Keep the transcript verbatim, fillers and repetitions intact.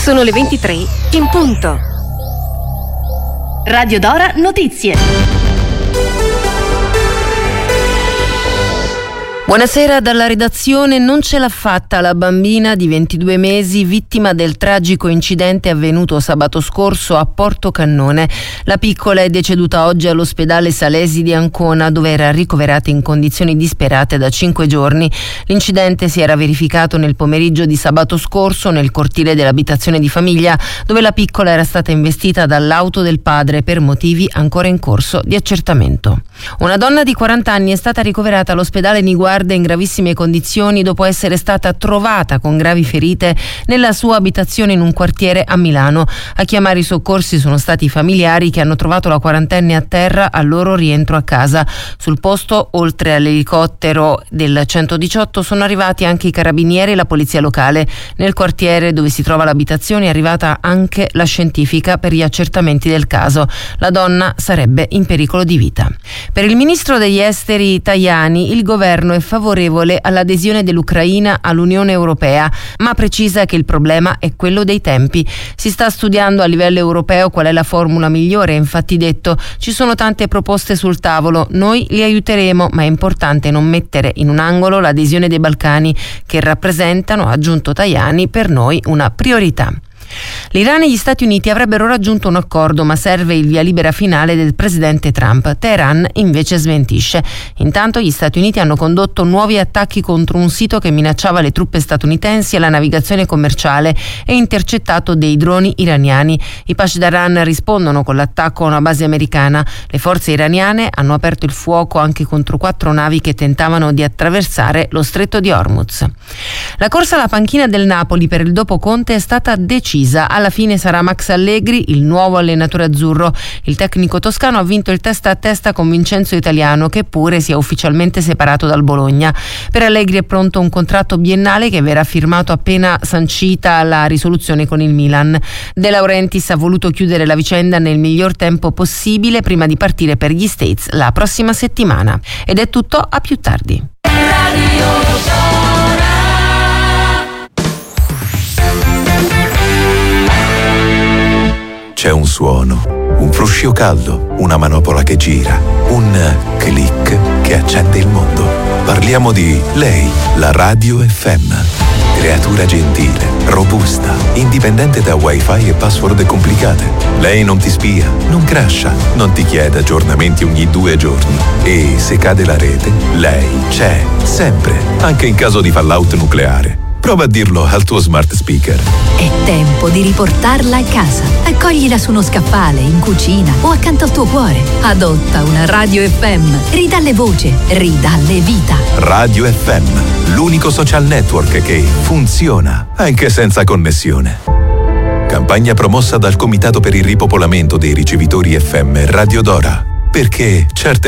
Sono le ventitré in punto. Radio Dora Notizie. Buonasera dalla redazione. Non ce l'ha fatta la bambina di ventidue mesi vittima del tragico incidente avvenuto sabato scorso a Porto Cannone. La piccola è deceduta oggi all'ospedale Salesi di Ancona, dove era ricoverata in condizioni disperate da cinque giorni. L'incidente si era verificato nel pomeriggio di sabato scorso nel cortile dell'abitazione di famiglia, dove la piccola era stata investita dall'auto del padre per motivi ancora in corso di accertamento. Una donna di quaranta anni è stata ricoverata all'ospedale Niguarda in gravissime condizioni dopo essere stata trovata con gravi ferite nella sua abitazione in un quartiere a Milano. A chiamare i soccorsi sono stati i familiari che hanno trovato la quarantenne a terra al loro rientro a casa. Sul posto, oltre all'elicottero del centodiciotto, sono arrivati anche i carabinieri e la polizia locale. Nel quartiere dove si trova l'abitazione è arrivata anche la scientifica per gli accertamenti del caso. La donna sarebbe in pericolo di vita. Per il ministro degli esteri Tajani, il governo è favorevole all'adesione dell'Ucraina all'Unione Europea, ma precisa che il problema è quello dei tempi. Si sta studiando a livello europeo qual è la formula migliore, infatti detto: ci sono tante proposte sul tavolo, noi li aiuteremo, ma è importante non mettere in un angolo l'adesione dei Balcani, che rappresentano, ha aggiunto Tajani, per noi una priorità. L'Iran e gli Stati Uniti avrebbero raggiunto un accordo, ma serve il via libera finale del presidente Trump. Teheran invece smentisce. Intanto gli Stati Uniti hanno condotto nuovi attacchi contro un sito che minacciava le truppe statunitensi e la navigazione commerciale e intercettato dei droni iraniani. I Pasdaran rispondono con l'attacco a una base americana. Le forze iraniane hanno aperto il fuoco anche contro quattro navi che tentavano di attraversare lo stretto di Hormuz. La corsa alla panchina del Napoli per il dopo Conte è stata decisa. Alla fine sarà Max Allegri il nuovo allenatore azzurro. Il tecnico toscano ha vinto il testa a testa con Vincenzo Italiano, che pure si è ufficialmente separato dal Bologna. Per Allegri è pronto un contratto biennale che verrà firmato appena sancita la risoluzione con il Milan. De Laurentiis ha voluto chiudere la vicenda nel miglior tempo possibile prima di partire per gli States la prossima settimana. Ed è tutto, a più tardi. C'è un suono, un fruscio caldo, una manopola che gira, un click che accende il mondo. Parliamo di lei, la Radio F M. Creatura gentile, robusta, indipendente da wifi e password complicate. Lei non ti spia, non crasha, non ti chiede aggiornamenti ogni due giorni. E se cade la rete, lei c'è, sempre, anche in caso di fallout nucleare. Prova a dirlo al tuo smart speaker. È tempo di riportarla a casa. Accoglila su uno scaffale, in cucina o accanto al tuo cuore. Adotta una Radio F M. Ridalle voce, ridalle vita. Radio F M, l'unico social network che funziona anche senza connessione. Campagna promossa dal Comitato per il ripopolamento dei ricevitori F M Radio Dora. Perché certe